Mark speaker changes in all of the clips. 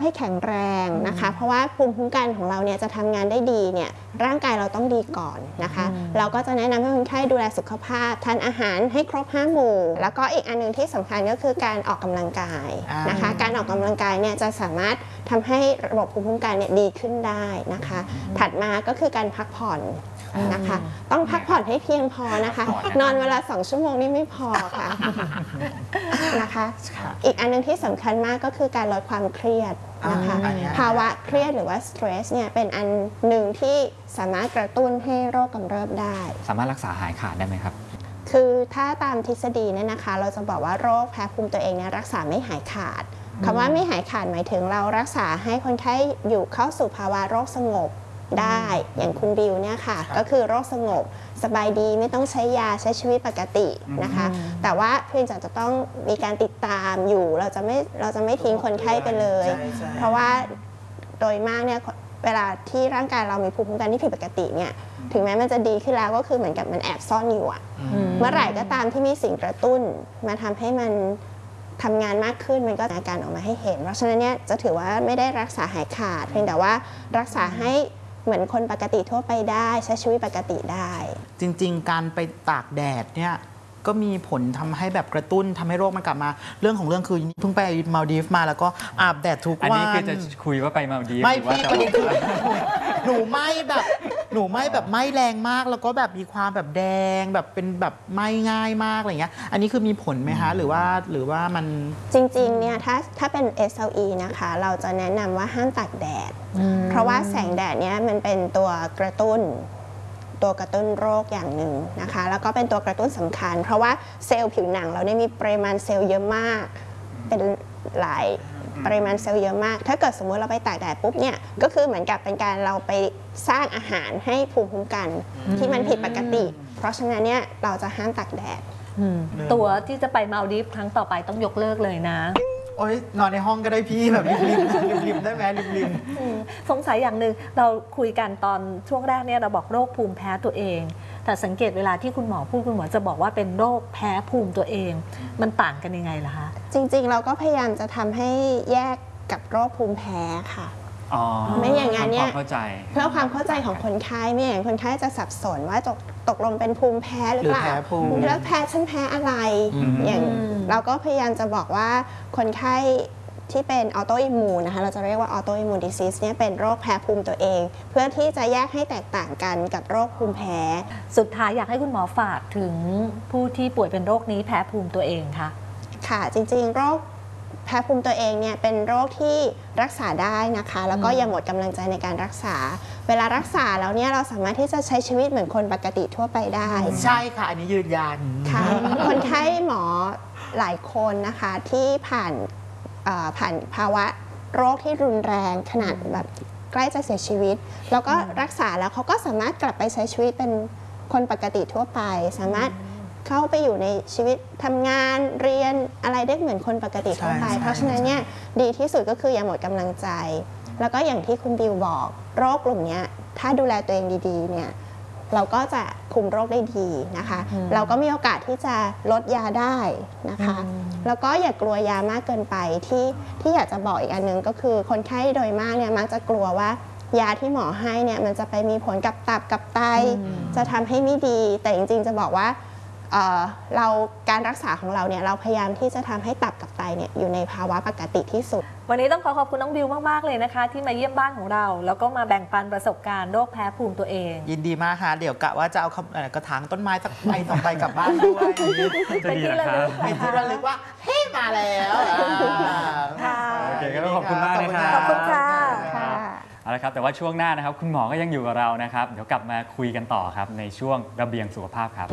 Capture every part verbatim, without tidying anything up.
Speaker 1: ให้แข็งแรงนะคะเพราะว่าภูมิคุ้มกันของเราเนี่ยจะทำงานได้ดีเนี่ยร่างกายเราต้องดีก่อนนะคะเราก็จะแนะนำให้คนไข้ดูแลสุขภาพทานอาหารให้ครบห้าหมู่แล้วก็อีกอันนึงที่สำคัญก็คือการออกกำลังกายนะคะการออกกำลังกายเนี่ยจะสามารถทำให้ระบบภูมิคุ้มกันเนี่ยดีขึ้นได้นะคะถัดมาก็คือการพักผ่อนนะคะต้องพักผ่อนให้เพียงพอนะคะนอนเวลาสองชั่วโมงนี่ไม่พอค่ะนะคะอีกอันนึงที่สำคัญมากก็คือการลดความเครียดนะคะภาวะเครียดหรือว่า stress เนี่ยเป็นอันหนึ่งที่สามารถกระตุ้นให้โรคกำเริบได้
Speaker 2: สามารถรักษาหายขาดได้ไหมครับ
Speaker 1: คือถ้าตามทฤษฎีเนี่ยนะคะเราจะบอกว่าโรคแพ้ภูมิตัวเองเนี่ยรักษาไม่หายขาดคำว่าไม่หายขาดหมายถึงเรารักษาให้คนไข้อยู่เข้าสู่ภาวะโรคสงบได้อย่างคุณบิวเนี่ยค่ะก็คือโรคสงบสบายดีไม่ต้องใช้ยาใช้ชีวิตปกตินะคะแต่ว่าเพียงแต่จะต้องมีการติดตามอยู่เราจะไม่เราจะไม่ทิ้งคนไข้ไปเลยเพราะว่าโดยมากเนี่ยเวลาที่ร่างกายเรามีภูมิคุ้มกันที่ผิดปกติเนี่ยถึงแม้มันจะดีขึ้นแล้วก็คือเหมือนกับมันแอบซ่อนอยู่อะเมื่อไหร่ก็ตามที่มีสิ่งกระตุ้นมาทำให้มันทำงานมากขึ้นมันก็อาการออกมาให้เห็นเพราะฉะนั้นเนี่ยจะถือว่าไม่ได้รักษาหายขาดเพียงแต่ว่ารักษาให้เหมือนคนปกติทั่วไปได้ใช้ชีวิตปกติได้
Speaker 3: จริงๆการไปตากแดดเนี่ยก็มีผลทำให้แบบกระตุ้นทำให้โรคมันกลับมาเรื่องของเรื่องคือเพิ่งไปมาลดีฟมาแล้วก็อาบแดดทุกวันอัน
Speaker 2: นี้คือจะคุยว่าไปมาลดีฟ
Speaker 3: ไม่พี่ประเด็นคือหนูไม่แบบหนูไม่แบบไม่แรงมากแล้วก็แบบมีความแบบแดงแบบเป็นแบบไม่ง่ายมากอะไรเงี้ยอันนี้คือมีผลไหมคะหรือว่าหรือว่ามัน
Speaker 1: จริงๆเนี่ยถ้าถ้าเป็น เอส แอล อี นะคะเราจะแนะนำว่าห้ามตากแดดเพราะว่าแสงแดดเนี่ยมันเป็นตัวกระตุ้นตัวกระตุ้นโรคอย่างหนึ่งนะคะแล้วก็เป็นตัวกระตุ้นสำคัญเพราะว่าเซลล์ผิวหนังเราเนี่ยมีปริมาณเซลล์เยอะมากเป็นหลายปริมาณเซลล์เยอะมากถ้าเกิดสมมติเราไปตากแดดปุ๊บเนี่ยก็คือเหมือนกับเป็นการเราไปสร้างอาหารให้ภูมิคุ้มกันที่มันผิดปกติเพราะฉะนั้นเนี่ยเราจะห้ามตากแดด
Speaker 4: ตัวที่จะไปมาลดีฟครั้งต่อไปต้องยกเลิกเลยนะ
Speaker 3: โอ๊ยนอนในห้องก็ได้พี่แบบริมๆริมๆได้ไหมริม
Speaker 4: ๆสงสัยอย่างหนึ่งเราคุยกันตอนช่วงแรกเนี่ยเราบอกโรคภูมิแพ้ตัวเองแต่สังเกตเวลาที่คุณหมอพูดคุณหมอจะบอกว่าเป็นโรคแพ้ภูมิตัวเองมันต่างกันยังไงล่ะคะ
Speaker 1: จริงๆเราก็พยายามจะทำให้แยกกับโรคภูมิแพ้ค่ะไม่อย่างนั้นเนี่ยเพื่อความเข้าใจของคนไข้ไม่อย่างคนไข้จะสับสนว่าตกตกลงเป็นภูมิแพ้หรือเปล่าแล้วแพ้ฉันแพ้อะไรอย่างเราก็พยายามจะบอกว่าคนไข้ที่เป็นออโตอิมมูนนะคะเราจะเรียกว่าออโตอิมมูนดิซิสเนี่ยเป็นโรคแพ้ภูมิตัวเองเพื่อที่จะแยกให้แตกต่างกันกับโรคภูมิแพ้
Speaker 4: สุดท้ายอยากให้คุณหมอฝากถึงผู้ที่ป่วยเป็นโรคนี้แพ้ภูมิตัวเองค่ะ
Speaker 1: ค่ะจริงๆโรคแพ้ภูมิตัวเองเนี่ยเป็นโรคที่รักษาได้นะคะแล้วก็อย่าหมดกำลังใจในการรักษาเวลารักษาแล้วเนี่ยเราสามารถที่จะใช้ชีวิตเหมือนคนปกติทั่วไปได้
Speaker 3: ใช่ค่ะอันนี้ยืนยัน
Speaker 1: ค่ะคนไข้หมอหลายคนนะคะที่ผ่านผ่านภาวะโรคที่รุนแรงขนาดแบบใกล้จะเสียชีวิตแล้วก็รักษาแล้วเขาก็สามารถกลับไปใช้ชีวิตเป็นคนปกติทั่วไปสามารถเข้าไปอยู่ในชีวิตทำงานเรียนอะไรได้เหมือนคนปกติทั่วไปเพราะฉะนั้นเนี่ยดีที่สุดก็คืออย่าหมดกำลังใจแล้วก็อย่างที่คุณบิวบอกโรคกลุ่มนี้ถ้าดูแลตัวเองดีๆเนี่ยเราก็จะคุมโรคได้ดีนะคะเราก็มีโอกาสที่จะลดยาได้นะคะแล้วก็อย่ากลัวยามากเกินไปที่ที่อยากจะบอกอีกอันนึงก็คือคนไข้โดยมากเนี่ยมักจะกลัวว่ายาที่หมอให้เนี่ยมันจะไปมีผลกับตับกับไตจะทำให้ไม่ดีแต่จริงๆจะบอกว่าเราการรักษาของเราเนี่ยเราพยายามที่จะทำให้ตับกับไตเนี่ยอยู่ในภาวะปกติที่สุด
Speaker 4: วันนี้ต้องขอขอบคุณน้องบิวมากๆเลยนะคะที่มาเยี่ยมบ้านของเราแล้วก็มาแบ่งปันประสบการณ์โรคแพ้ภูมิตัวเอง
Speaker 3: ยินดีมากค่ะเดี๋ยวกะว่าจะเอากระถางต้นไม้สักใบสองใบกลับบ้านด้วย
Speaker 4: เป็นที่ระลึก
Speaker 3: เป็นที่ระลึกว่าเฮ้มาแล้ว
Speaker 4: ค่ะ
Speaker 2: โอเคก็ขอบคุณมากนะครับ
Speaker 4: ขอบคุณค่ะ
Speaker 2: เอาละครับแต่ว่าช่วงหน้านะครับคุณหมอก็ยังอยู่กับเรานะครับเดี๋ยวกลับมาคุยกันต่อครับในช่วงระเบียงสุขภาพครับ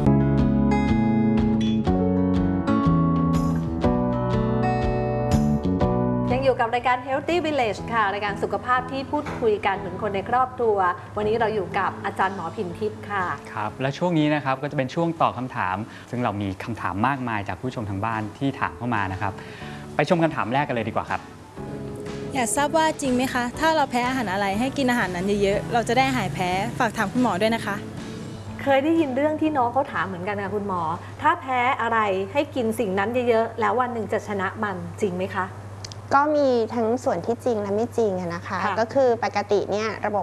Speaker 4: อยู่กับรายการ Healthy Village ค่ะรายการสุขภาพที่พูดคุยกันเหมือนคนในครอบครัววันนี้เราอยู่กับอาจารย์หมอพินทิพย์ค่ะ
Speaker 2: ครับและช่วงนี้นะครับก็จะเป็นช่วงตอบคำถามซึ่งเรามีคำถามมากมายจากผู้ชมทางบ้านที่ถามเข้ามานะครับไปชมคำถามแรกกันเลยดีกว่าครับ
Speaker 5: อยากทราบว่าจริงไหมคะถ้าเราแพ้อาหารอะไรให้กินอาหารนั้นเยอะๆเราจะได้หายแพ้ฝากถามคุณหมอด้วยนะคะ
Speaker 4: เคยได้ยินเรื่องที่น้องเขาถามเหมือนกันค่ะคุณหมอถ้าแพ้อะไรให้กินสิ่งนั้นเยอะๆแล้ววันหนึ่งจะชนะมันจริงไหมคะ
Speaker 1: ก็มีทั้งส่วนที่จริงและไม่จริงอะนะคะ
Speaker 4: ค่ะ
Speaker 1: ก็คือปกติเนี่ยระบบ